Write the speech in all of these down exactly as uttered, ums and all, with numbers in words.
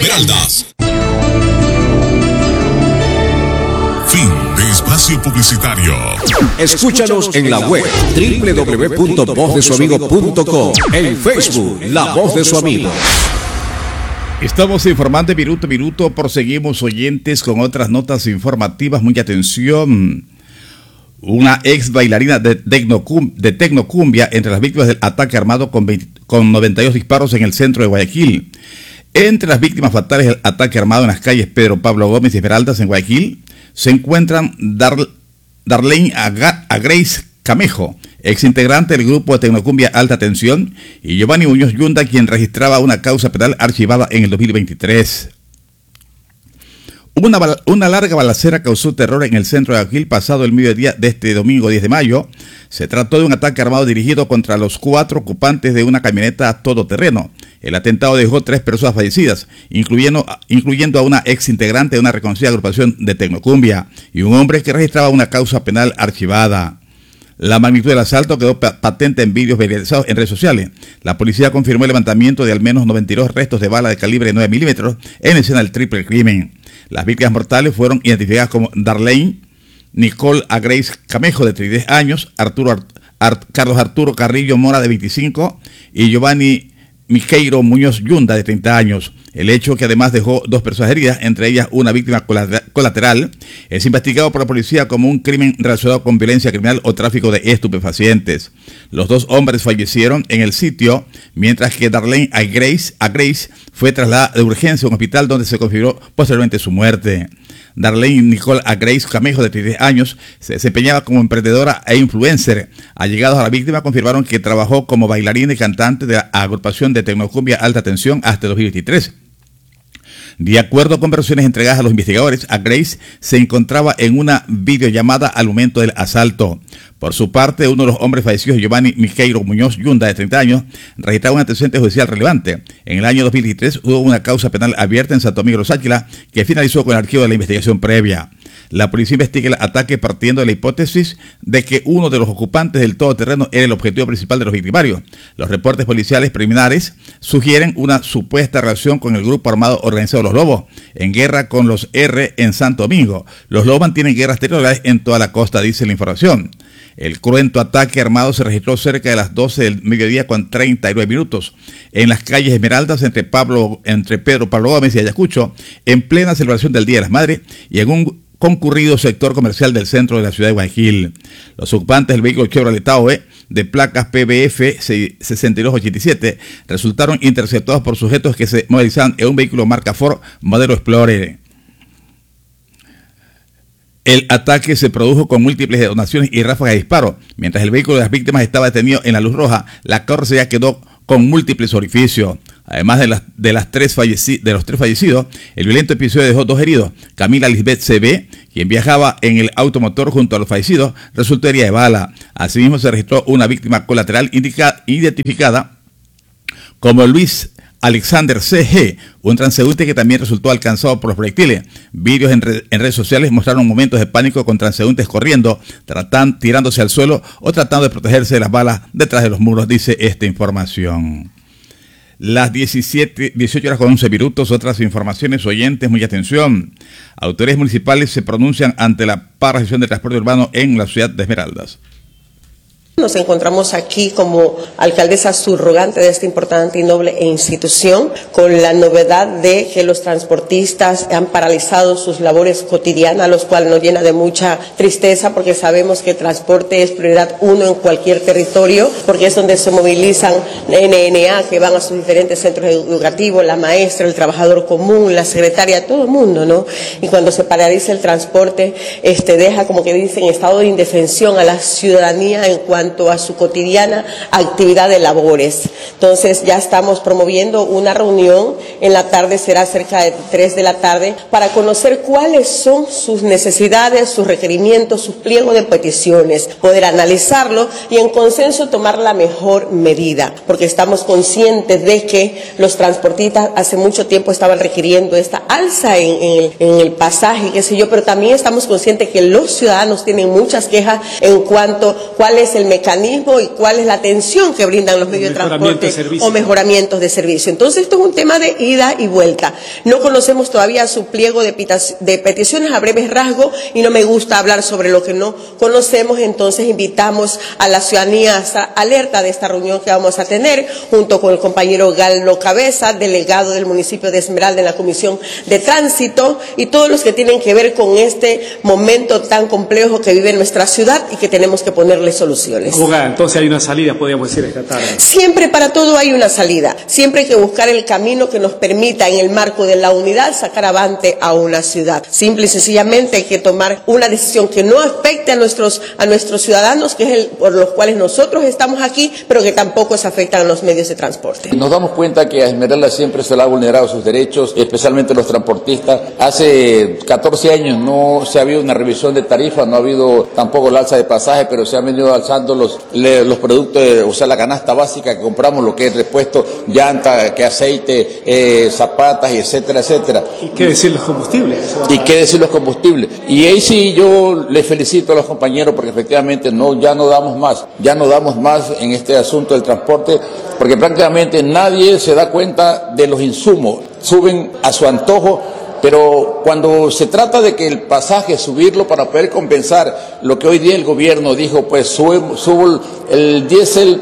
Esmeraldas. Fin de espacio publicitario. Escúchanos en la web doble u doble u doble u punto voz de su amigo punto com, en Facebook La Voz de su Amigo. Estamos informando minuto a minuto, proseguimos oyentes con otras notas informativas. Mucha atención. Una ex bailarina de, tecnocum, de tecnocumbia entre las víctimas del ataque armado con, veinte, con noventa y dos disparos en el centro de Guayaquil. Entre las víctimas fatales del ataque armado en las calles Pedro Pablo Gómez y Esmeraldas en Guayaquil se encuentran Dar, Darlene Grace Camejo, ex integrante del grupo de tecnocumbia Alta Tensión, y Giovanni Muñoz Yunda, quien registraba una causa penal archivada en el dos mil veintitrés. Una, una larga balacera causó terror en el centro de Guayaquil pasado el mediodía de este domingo diez de mayo. Se trató de un ataque armado dirigido contra los cuatro ocupantes de una camioneta todoterreno. El atentado dejó tres personas fallecidas, incluyendo, incluyendo a una ex integrante de una reconocida agrupación de tecnocumbia y un hombre que registraba una causa penal archivada. La magnitud del asalto quedó patente en vídeos viralizados en redes sociales. La policía confirmó el levantamiento de al menos noventa y dos restos de bala de calibre nueve milímetros en la escena del triple crimen. Las víctimas mortales fueron identificadas como Darlene Nicole Grace Camejo, de treinta y tres años, Arturo Art, Art, Carlos Arturo Carrillo Mora, de veinticinco, y Giovanni Miqueiro Muñoz Yunda, de treinta años. El hecho, que además dejó dos personas heridas, entre ellas una víctima colateral, es investigado por la policía como un crimen relacionado con violencia criminal o tráfico de estupefacientes. Los dos hombres fallecieron en el sitio, mientras que Darlene a Grace, a Grace fue trasladada de urgencia a un hospital donde se confirmó posteriormente su muerte. Darlene Nicole a Grace Camejo, de treinta y tres años, se desempeñaba como emprendedora e influencer. Allegados a la víctima confirmaron que trabajó como bailarina y cantante de la agrupación de tecnocumbia Alta Tensión hasta el dos mil veintitrés. De acuerdo con versiones entregadas a los investigadores, a Grace se encontraba en una videollamada al momento del asalto. Por su parte, uno de los hombres fallecidos, Giovanni Miqueiro Muñoz Yunda, de treinta años, registraba un antecedente judicial relevante. En el año dos mil veintitrés hubo una causa penal abierta en Santo Domingo de los Águila que finalizó con el archivo de la investigación previa. La policía investiga el ataque partiendo de la hipótesis de que uno de los ocupantes del todoterreno era el objetivo principal de los victimarios. Los reportes policiales preliminares sugieren una supuesta relación con el grupo armado organizado Los Lobos, en guerra con los R en Santo Domingo. Los Lobos mantienen guerras territoriales en toda la costa, dice la información. El cruento ataque armado se registró cerca de las doce del mediodía con treinta y nueve minutos en las calles Esmeraldas entre, Pablo, entre Pedro Pablo Gómez y Ayacucho, en plena celebración del Día de las Madres y en un concurrido sector comercial del centro de la ciudad de Guayaquil. Los ocupantes del vehículo Chevrolet Tahoe de placas P B F sesenta y dos ochenta y siete resultaron interceptados por sujetos que se movilizaban en un vehículo marca Ford modelo Explorer. El ataque se produjo con múltiples detonaciones y ráfagas de disparo. Mientras el vehículo de las víctimas estaba detenido en la luz roja, la carrocería quedó con múltiples orificios. Además de, las, de, las tres falleci- de los tres fallecidos, el violento episodio dejó dos heridos. Camila Lisbeth C B, quien viajaba en el automotor junto a los fallecidos, resultó herida de bala. Asimismo, se registró una víctima colateral indica, identificada como Luis Alexander C G, un transeúnte que también resultó alcanzado por los proyectiles. Vídeos en, re- en redes sociales mostraron momentos de pánico con transeúntes corriendo, tratan, tirándose al suelo o tratando de protegerse de las balas detrás de los muros, dice esta información. Las diecisiete, dieciocho horas con once minutos, otras informaciones, oyentes, mucha atención. Autoridades municipales se pronuncian ante la paralización del transporte urbano en la ciudad de Esmeraldas. Nos encontramos aquí como alcaldesa subrogante de esta importante y noble institución, con la novedad de que los transportistas han paralizado sus labores cotidianas, los cuales nos llena de mucha tristeza, porque sabemos que el transporte es prioridad uno en cualquier territorio, porque es donde se movilizan N N A que van a sus diferentes centros educativos, la maestra, el trabajador común, la secretaria, todo el mundo, ¿no? Y cuando se paraliza el transporte, este deja, como que dicen, estado de indefensión a la ciudadanía en cuanto a su cotidiana actividad de labores. Entonces ya estamos promoviendo una reunión, en la tarde será cerca de tres tres de la tarde para conocer cuáles son sus necesidades, sus requerimientos, sus pliegos de peticiones, poder analizarlo y en consenso tomar la mejor medida, porque estamos conscientes de que los transportistas hace mucho tiempo estaban requiriendo esta alza en, en, el, en el pasaje, qué sé yo, pero también estamos conscientes que los ciudadanos tienen muchas quejas en cuanto a cuál es el mecanismo y cuál es la atención que brindan los medios de transporte o mejoramientos de servicio. Entonces esto es un tema de ida y vuelta. No conocemos todavía su pliego de, de peticiones a breves rasgos y no me gusta hablar sobre lo que no conocemos, entonces invitamos a la ciudadanía a estar alerta de esta reunión que vamos a tener junto con el compañero Galo Cabeza, delegado del municipio de Esmeralda en la Comisión de Tránsito, y todos los que tienen que ver con este momento tan complejo que vive nuestra ciudad y que tenemos que ponerle soluciones. Abogada, entonces hay una salida, podríamos decir, esta tarde. Siempre para todo hay una salida, siempre hay que buscar el camino que nos permita en el marco de la unidad sacar avante a una ciudad. Simple y sencillamente hay que tomar una decisión que no afecte a nuestros, a nuestros ciudadanos, que es el por los cuales nosotros estamos aquí, pero que tampoco se afectan a los medios de transporte. Nos damos cuenta que a Esmeralda siempre se le ha vulnerado sus derechos, especialmente los transportistas. Hace catorce años no se ha habido una revisión de tarifas, no ha habido tampoco la alza de pasaje, pero se han venido alzando los, los productos, de, o sea, la canasta básica que compramos, lo que es repuesto, llanta, que aceite, eh, zapatas, y etcétera, etcétera. ¿Y qué decir los combustibles? ¿Y qué decir los combustibles? Y ahí sí yo les felicito a los compañeros porque efectivamente no, ya no damos más, ya no damos más en este asunto del transporte, porque prácticamente nadie se da cuenta de los insumos, suben a su antojo, pero cuando se trata de que el pasaje subirlo para poder compensar lo que hoy día el gobierno dijo, pues subo, subo el diésel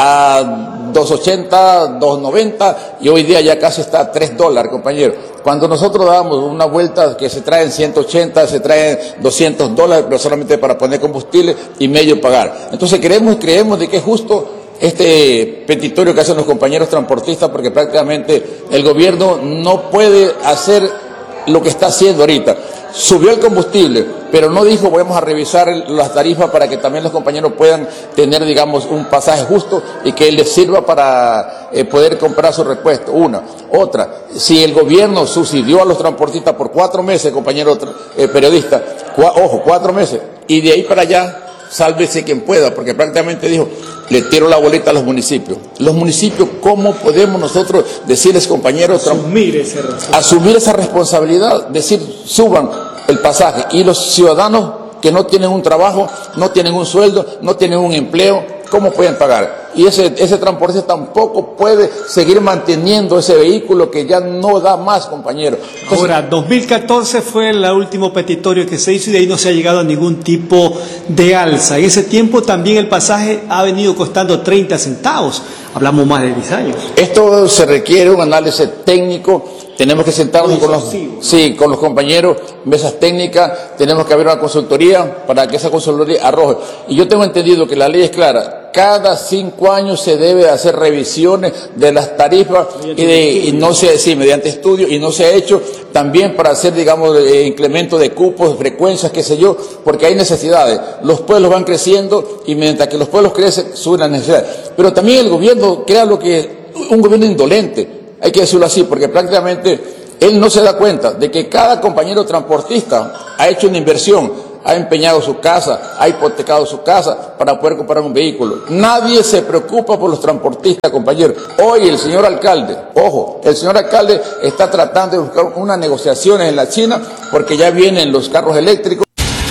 a dos ochenta, dos noventa y hoy día ya casi está a tres dólares, compañero. Cuando nosotros damos una vuelta que se traen ciento ochenta, se traen doscientos dólares, pero solamente para poner combustible y medio pagar. Entonces creemos, creemos de que es justo este petitorio que hacen los compañeros transportistas, porque prácticamente el gobierno no puede hacer lo que está haciendo ahorita. Subió el combustible, pero no dijo vamos a revisar las tarifas para que también los compañeros puedan tener, digamos, un pasaje justo y que les sirva para eh, poder comprar su repuesto. Una. Otra, si el gobierno subsidió a los transportistas por cuatro meses, compañero eh, periodista, cua, ojo, cuatro meses, y de ahí para allá, sálvese quien pueda, porque prácticamente dijo, le tiro la boleta a los municipios. Los municipios, ¿cómo podemos nosotros decirles, compañeros, asumir, ese asumir esa responsabilidad? Decir, suban el pasaje. Y los ciudadanos que no tienen un trabajo, no tienen un sueldo, no tienen un empleo, ¿cómo pueden pagar? Y ese, ese transportista tampoco puede seguir manteniendo ese vehículo que ya no da más, compañero. Entonces, ahora, dos mil catorce fue el último petitorio que se hizo y de ahí no se ha llegado a ningún tipo de alza. En ese tiempo también el pasaje ha venido costando treinta centavos. Hablamos más de diez años. Esto se requiere un análisis técnico. Tenemos que sentarnos con los, sí, con los compañeros, mesas técnicas, tenemos que abrir una consultoría para que esa consultoría arroje. Y yo tengo entendido que la ley es clara, cada cinco años se debe hacer revisiones de las tarifas y, de, y no se, sí, mediante estudio, y no se ha hecho también para hacer, digamos, eh, incremento de cupos, frecuencias, qué sé yo, porque hay necesidades. Los pueblos van creciendo y mientras que los pueblos crecen, suben las necesidades. Pero también el gobierno crea lo que, un gobierno indolente. Hay que decirlo así, porque prácticamente él no se da cuenta de que cada compañero transportista ha hecho una inversión, ha empeñado su casa, ha hipotecado su casa para poder comprar un vehículo. Nadie se preocupa por los transportistas, compañeros. Hoy el señor alcalde, ojo, el señor alcalde está tratando de buscar unas negociaciones en la China porque ya vienen los carros eléctricos.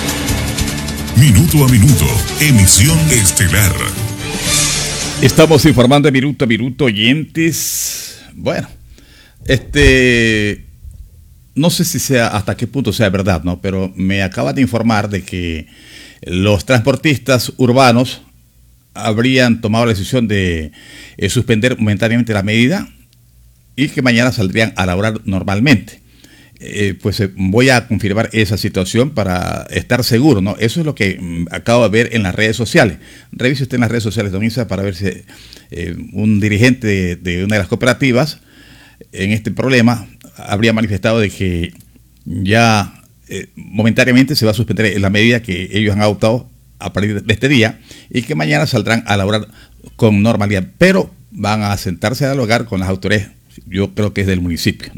Minuto a minuto, emisión estelar. Estamos informando de minuto a minuto, oyentes. Bueno, este, no sé si sea hasta qué punto sea verdad, ¿no? Pero me acaba de informar de que los transportistas urbanos habrían tomado la decisión de eh, suspender momentáneamente la medida y que mañana saldrían a laborar normalmente. Eh, pues eh, voy a confirmar esa situación para estar seguro, ¿no? Eso es lo que mm, acabo de ver en las redes sociales. Revise usted en las redes sociales, don Isa, para ver si eh, un dirigente de, de una de las cooperativas en este problema habría manifestado de que ya eh, momentáneamente se va a suspender la medida que ellos han adoptado a partir de este día y que mañana saldrán a laborar con normalidad, pero van a sentarse a dialogar con las autoridades, yo creo que es del municipio, ¿no?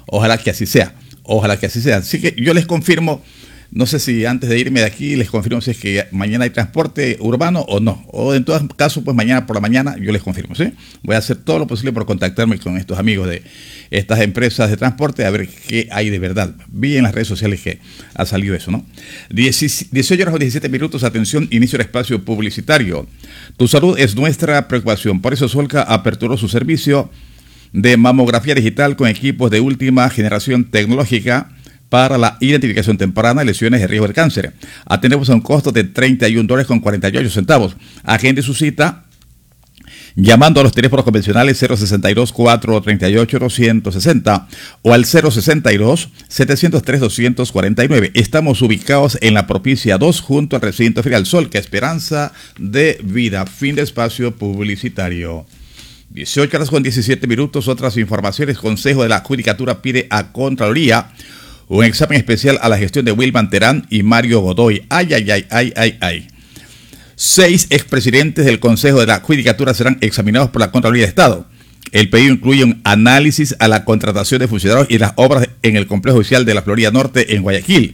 Ojalá que así sea, ojalá que así sea. Así que yo les confirmo, no sé si antes de irme de aquí les confirmo si es que mañana hay transporte urbano o no. O en todo caso, pues mañana por la mañana yo les confirmo, ¿sí? Voy a hacer todo lo posible por contactarme con estos amigos de estas empresas de transporte a ver qué hay de verdad. Vi en las redes sociales que ha salido eso, ¿no? dieciocho horas o diecisiete minutos, atención, inicio del espacio publicitario. Tu salud es nuestra preocupación. Por eso Solca aperturó su servicio de mamografía digital con equipos de última generación tecnológica para la identificación temprana de lesiones de riesgo del cáncer. Atendemos a un costo de treinta y un dólares con cuarenta y ocho centavos. Agende su cita llamando a los teléfonos convencionales cero sesenta y dos, cuatrocientos treinta y ocho, doscientos sesenta o al cero sesenta y dos, setecientos tres, doscientos cuarenta y nueve. Estamos ubicados en la Propicia dos junto al recinto Ferial Solca, Esperanza de Vida. Fin de espacio publicitario. dieciocho horas con diecisiete minutos, otras informaciones. Consejo de la Judicatura pide a Contraloría un examen especial a la gestión de Wilman Terán y Mario Godoy. Ay, ay, ay, ay, ay, ay. Seis expresidentes del Consejo de la Judicatura serán examinados por la Contraloría de Estado. El pedido incluye un análisis a la contratación de funcionarios y las obras en el complejo judicial de la Florida Norte en Guayaquil.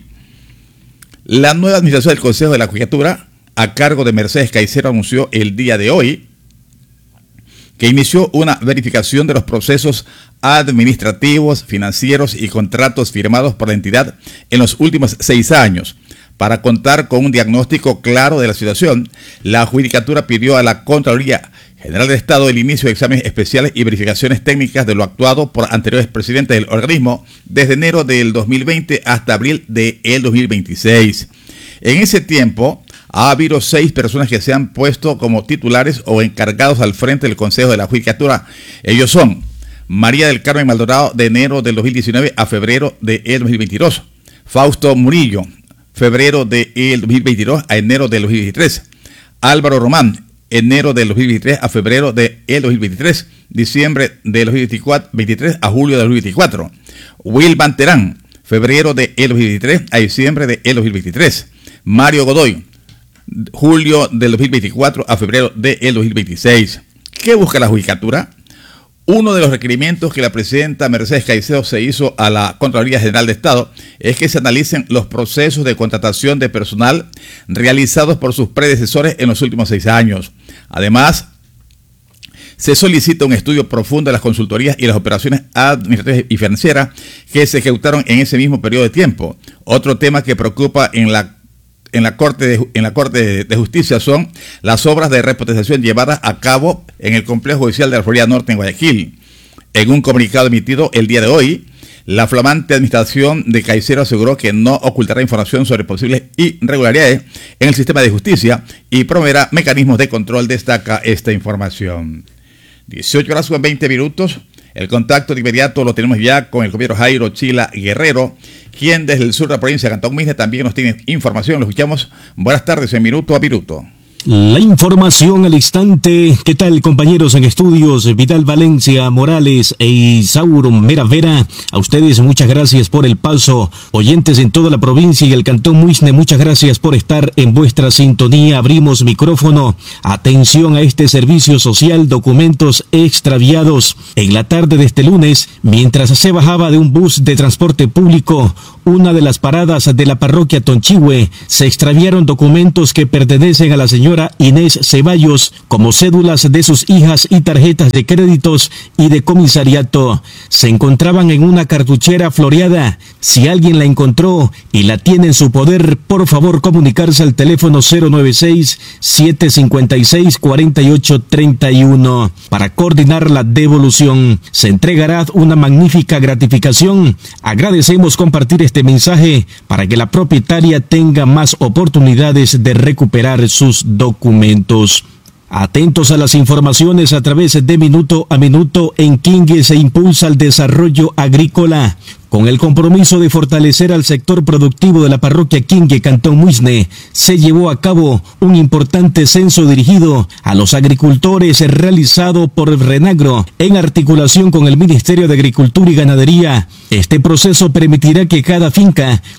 La nueva administración del Consejo de la Judicatura, a cargo de Mercedes Caicedo, anunció el día de hoy que inició una verificación de los procesos administrativos, financieros y contratos firmados por la entidad en los últimos seis años. Para contar con un diagnóstico claro de la situación, la Judicatura pidió a la Contraloría General del Estado el inicio de exámenes especiales y verificaciones técnicas de lo actuado por anteriores presidentes del organismo desde enero del dos mil veinte hasta abril del dos mil veintiséis. En ese tiempo, ha habido seis personas que se han puesto como titulares o encargados al frente del Consejo de la Judicatura. Ellos son María del Carmen Maldonado, de enero del dos mil diecinueve a febrero del dos mil veintidós. Fausto Murillo, febrero del dos mil veintidós a enero del dos mil veintitrés. Álvaro Román, enero del dos mil veintitrés a febrero del dos mil veintitrés. Diciembre del dos mil veintitrés a julio del dos mil veinticuatro. Wilman Terán, febrero del dos mil veintitrés a diciembre del dos mil veintitrés. Mario Godoy, julio del dos mil veinticuatro a febrero del dos mil veintiséis. ¿Qué busca la Judicatura? Uno de los requerimientos que la presidenta Mercedes Caicedo se hizo a la Contraloría General de Estado es que se analicen los procesos de contratación de personal realizados por sus predecesores en los últimos seis años. Además, se solicita un estudio profundo de las consultorías y las operaciones administrativas y financieras que se ejecutaron en ese mismo periodo de tiempo. Otro tema que preocupa en la En la, Corte de, en la Corte de Justicia son las obras de repotentización llevadas a cabo en el complejo judicial de la Florida Norte en Guayaquil. En un comunicado emitido el día de hoy, la flamante administración de Caicedo aseguró que no ocultará información sobre posibles irregularidades en el sistema de justicia y promoverá mecanismos de control. Destaca esta información. dieciocho horas con veinte minutos. El contacto de inmediato lo tenemos ya con el compañero Jairo Chila Guerrero, quien desde el sur de la provincia de Cantón Misne también nos tiene información. Lo escuchamos. Buenas tardes en Minuto a Minuto. La información al instante. ¿Qué tal, compañeros en estudios? Vidal Valencia Morales e Isauro Mera Vera. A ustedes muchas gracias por el paso. Oyentes en toda la provincia y el Cantón Muisne, muchas gracias por estar en vuestra sintonía. Abrimos micrófono. Atención a este servicio social, documentos extraviados. En la tarde de este lunes, mientras se bajaba de un bus de transporte público, una de las paradas de la parroquia Tonchihue, se extraviaron documentos que pertenecen a la señora Inés Ceballos, como cédulas de sus hijas y tarjetas de créditos y de comisariato. Se encontraban en una cartuchera floreada. Si alguien la encontró y la tiene en su poder, por favor comunicarse al teléfono cero nueve seis, siete cinco seis, cuatro ocho tres uno para coordinar la devolución. Se entregará una magnífica gratificación. Agradecemos compartir este mensaje para que la propietaria tenga más oportunidades de recuperar sus documentos. Atentos a las informaciones a través de Minuto a Minuto. En Quingue se impulsa el desarrollo agrícola. Con el compromiso de fortalecer al sector productivo de la parroquia Quingue, Cantón Muisne, se llevó a cabo un importante censo dirigido a los agricultores realizado por Renagro en articulación con el Ministerio de Agricultura y Ganadería. Este proceso permitirá que cada finca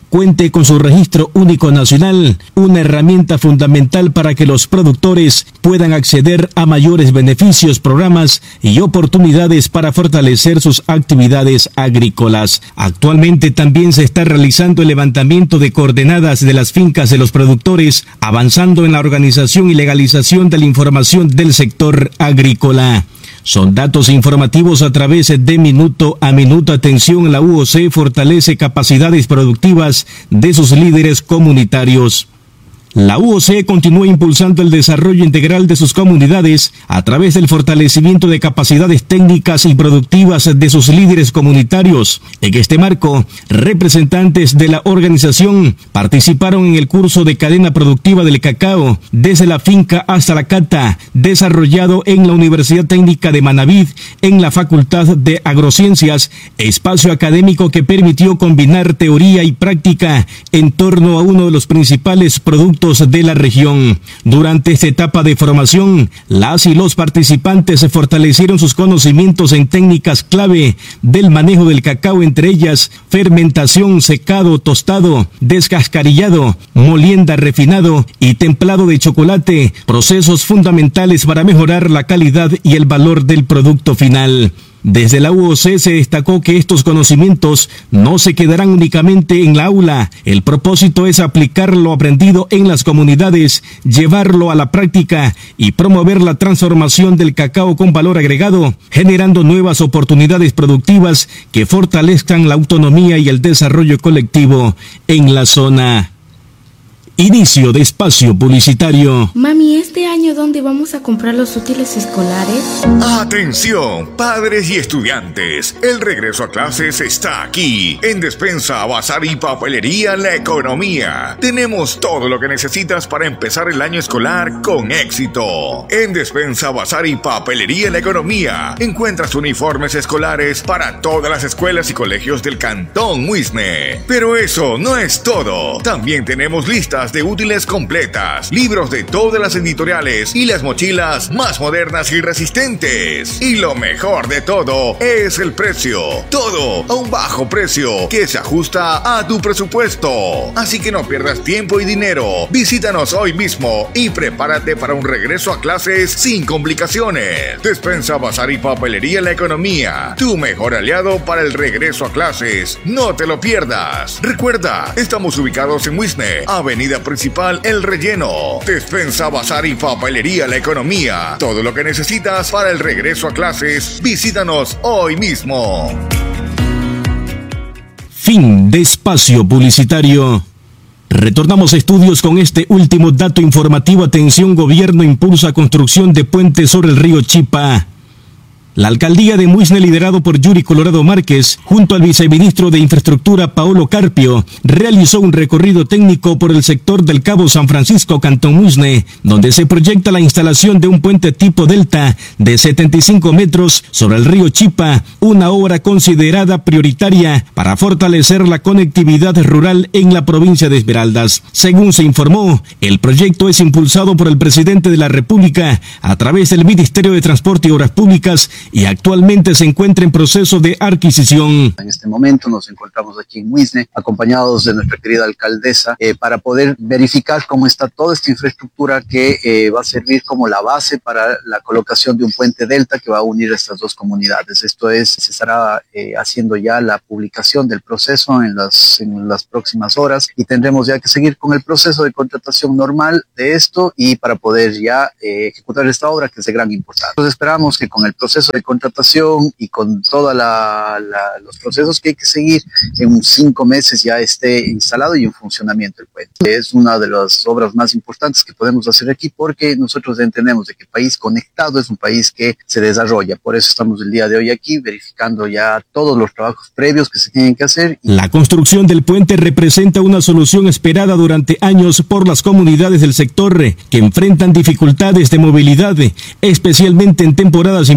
cuente con su registro único nacional, una herramienta fundamental para que los productores puedan acceder a mayores beneficios, programas y oportunidades para fortalecer sus actividades agrícolas. Actualmente también se está realizando el levantamiento de coordenadas de las fincas de los productores, avanzando en la organización y legalización de la información del sector agrícola. Son datos informativos a través de Minuto a Minuto. Atención, la U O C fortalece capacidades productivas de sus líderes comunitarios. La U O C continúa impulsando el desarrollo integral de sus comunidades a través del fortalecimiento de capacidades técnicas y productivas de sus líderes comunitarios. En este marco, representantes de la organización participaron en el curso de cadena productiva del cacao, desde la finca hasta la cata, desarrollado en la Universidad Técnica de Manaví, en la Facultad de Agrociencias, espacio académico que permitió combinar teoría y práctica en torno a uno de los principales productos de la región. Durante esta etapa de formación, las y los participantes se fortalecieron sus conocimientos en técnicas clave del manejo del cacao, entre ellas fermentación, secado, tostado, descascarillado, molienda, refinado y templado de chocolate, procesos fundamentales para mejorar la calidad y el valor del producto final. Desde la U O C se destacó que estos conocimientos no se quedarán únicamente en la aula. El propósito es aplicar lo aprendido en las comunidades, llevarlo a la práctica y promover la transformación del cacao con valor agregado, generando nuevas oportunidades productivas que fortalezcan la autonomía y el desarrollo colectivo en la zona. Inicio de espacio publicitario. Mami, ¿este año dónde vamos a comprar los útiles escolares? Atención, padres y estudiantes. El regreso a clases está aquí. En Despensa, Bazar y Papelería La Economía. Tenemos todo lo que necesitas para empezar el año escolar con éxito. En Despensa, Bazar y Papelería La Economía encuentras uniformes escolares para todas las escuelas y colegios del Cantón Muisne. Pero eso no es todo. También tenemos listas de útiles completas, libros de todas las editoriales y las mochilas más modernas y resistentes. Y lo mejor de todo es el precio. Todo a un bajo precio que se ajusta a tu presupuesto. Así que no pierdas tiempo y dinero. Visítanos hoy mismo y prepárate para un regreso a clases sin complicaciones. Despensa, Bazar y Papelería La Economía, tu mejor aliado para el regreso a clases. No te lo pierdas. Recuerda, estamos ubicados en Muisne, Avenida Principal El Relleno. Despensa, Bazar y Papelería La Economía. Todo lo que necesitas para el regreso a clases, visítanos hoy mismo. Fin de espacio publicitario. Retornamos a estudios con este último dato informativo. Atención, gobierno impulsa construcción de puentes sobre el río Chipa. La alcaldía de Muisne, liderado por Yuri Colorado Márquez, junto al viceministro de Infraestructura Paolo Carpio, realizó un recorrido técnico por el sector del Cabo San Francisco, Cantón Muisne, donde se proyecta la instalación de un puente tipo delta de setenta y cinco metros sobre el río Chipa, una obra considerada prioritaria para fortalecer la conectividad rural en la provincia de Esmeraldas. Según se informó, el proyecto es impulsado por el presidente de la República a través del Ministerio de Transporte y Obras Públicas y actualmente se encuentra en proceso de adquisición. En este momento nos encontramos aquí en Muisne, acompañados de nuestra querida alcaldesa, eh, para poder verificar cómo está toda esta infraestructura que eh, va a servir como la base para la colocación de un puente delta que va a unir estas dos comunidades. Esto es, se estará eh, haciendo ya la publicación del proceso en las, en las próximas horas y tendremos ya que seguir con el proceso de contratación normal de esto y para poder ya eh, ejecutar esta obra que es de gran importancia. Entonces esperamos que con el proceso de contratación y con todos los procesos que hay que seguir, en cinco meses ya esté instalado y en funcionamiento el puente. Es una de las obras más importantes que podemos hacer aquí porque nosotros entendemos de que el país conectado es un país que se desarrolla. Por eso estamos el día de hoy aquí verificando ya todos los trabajos previos que se tienen que hacer. La construcción del puente representa una solución esperada durante años por las comunidades del sector que enfrentan dificultades de movilidad, especialmente en temporadas invernales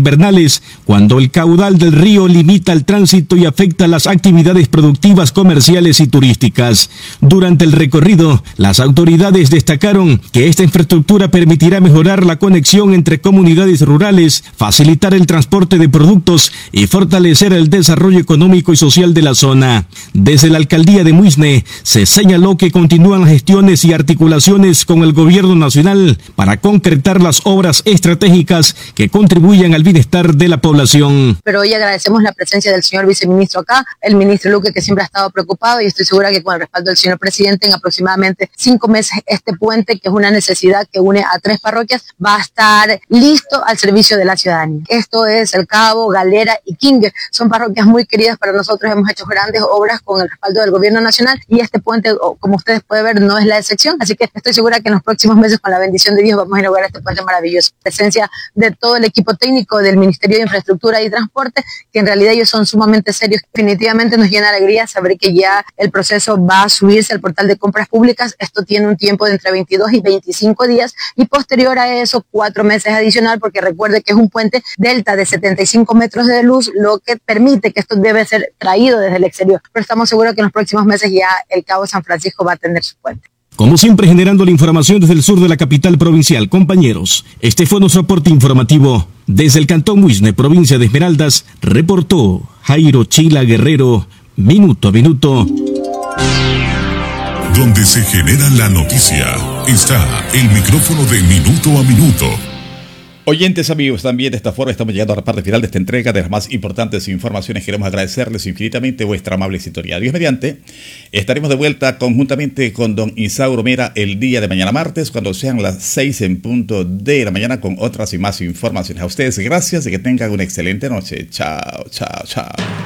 rurales cuando el caudal del río limita el tránsito y afecta las actividades productivas, comerciales y turísticas. Durante el recorrido, las autoridades destacaron que esta infraestructura permitirá mejorar la conexión entre comunidades rurales, facilitar el transporte de productos y fortalecer el desarrollo económico y social de la zona. Desde la alcaldía de Muisne se señaló que continúan las gestiones y articulaciones con el gobierno nacional para concretar las obras estratégicas que contribuyan al bienestar de la población. Pero hoy agradecemos la presencia del señor viceministro acá, el ministro Luque, que siempre ha estado preocupado, y estoy segura que con el respaldo del señor presidente en aproximadamente cinco meses este puente, que es una necesidad que une a tres parroquias, va a estar listo al servicio de la ciudadanía. Esto es El Cabo, Galera y Quingue. Son parroquias muy queridas para nosotros, hemos hecho grandes obras con el respaldo del gobierno nacional y este puente, como ustedes pueden ver, no es la excepción, así que estoy segura que en los próximos meses, con la bendición de Dios, vamos a inaugurar este puente maravilloso. Presencia de todo el equipo técnico del Ministerio de Infraestructura y Transporte, que en realidad ellos son sumamente serios. Definitivamente nos llena de alegría saber que ya el proceso va a subirse al portal de compras públicas. Esto tiene un tiempo de entre veintidós y veinticinco días y posterior a eso cuatro meses adicional, porque recuerde que es un puente delta de setenta y cinco metros de luz, lo que permite que esto debe ser traído desde el exterior. Pero estamos seguros que en los próximos meses ya el Cabo San Francisco va a tener su puente. Como siempre, generando la información desde el sur de la capital provincial. Compañeros, este fue nuestro aporte informativo. Desde el Cantón Muisne, provincia de Esmeraldas, reportó Jairo Chila Guerrero, Minuto a Minuto. Donde se genera la noticia, está el micrófono de Minuto a Minuto. Oyentes amigos, también de esta forma estamos llegando a la parte final de esta entrega de las más importantes informaciones. Queremos agradecerles infinitamente vuestra amable sintonía. Dios mediante, estaremos de vuelta conjuntamente con don Isauro Mera el día de mañana martes, cuando sean las seis en punto de la mañana, con otras y más informaciones. A ustedes gracias y que tengan una excelente noche. Chao, chao, chao.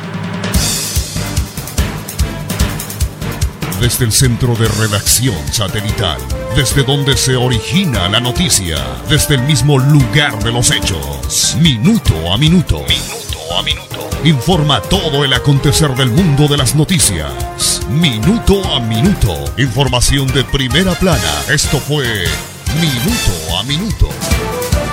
Desde el centro de redacción satelital, desde donde se origina la noticia, desde el mismo lugar de los hechos, minuto a minuto, minuto a minuto, informa todo el acontecer del mundo de las noticias, minuto a minuto, información de primera plana. Esto fue Minuto a Minuto.